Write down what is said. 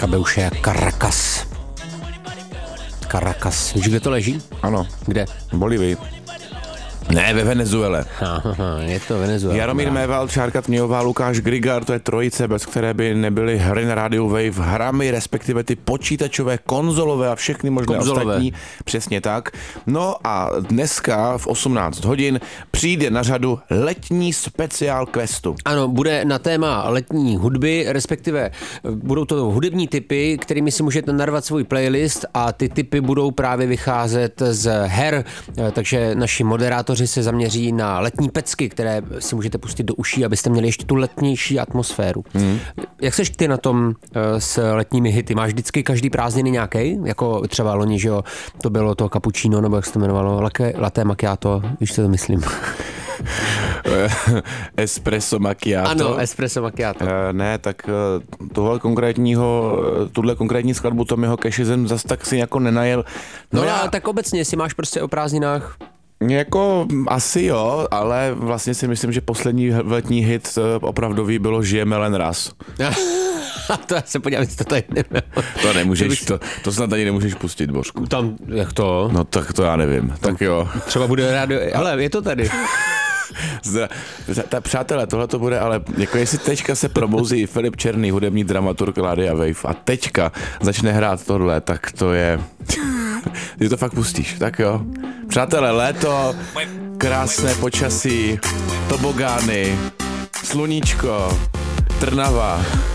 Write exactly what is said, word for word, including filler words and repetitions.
kabeuše Caracas. Caracas. Víš, kde to leží? Ano. Kde? V Bolívii. Ne, ve Venezuele. Aha, je to Venezuela. Jaromír Méval, Čárka Tmějová, Lukáš Grigar, to je trojice, bez které by nebyly hry na Radio Wave, hrami, respektive ty počítačové, konzolové a všechny možné Konzolové. ostatní. Přesně tak. No a dneska v osmnáct hodin přijde na řadu letní speciál Questu. Ano, bude na téma letní hudby, respektive budou to hudební tipy, kterými si můžete narvat svůj playlist a ty tipy budou právě vycházet z her, takže naši moderátoři se zaměří na letní pecky, které si můžete pustit do uší, abyste měli ještě tu letnější atmosféru. Hmm. Jak seš ty na tom uh, s letními hity? Máš vždycky každý prázdniny nějaký? Jako třeba loni, že jo, to bylo to cappuccino, nebo jak se to jmenovalo, latte, latte macchiato, víš, co to myslím? Espresso macchiato. Ano, espresso macchiato. Uh, ne, tak uh, tohle konkrétního, uh, tuhle konkrétní skladbu Tommyho Cashe jsem zas tak si jako nenajel. No, no já, tak obecně, jestli máš prostě o prázdninách. Jako asi jo, ale vlastně si myslím, že poslední letní hit opravdový bylo Žijeme len raz. To já se podívám, jestli to tady nebylo. To nemůžeš, to, to snad ani nemůžeš pustit, Božku. Tam, jak to? No tak to já nevím, tak jo. Třeba bude rádio, ale je to tady. Zdra, ta, přátelé, tohle to bude, ale jako jestli teďka se probouzí Filip Černý, hudební dramaturg Rádia Wave a teďka začne hrát tohle, tak to je... Ty to fakt pustíš, tak jo. Přátelé, léto, krásné počasí, tobogány, sluníčko, Trnava.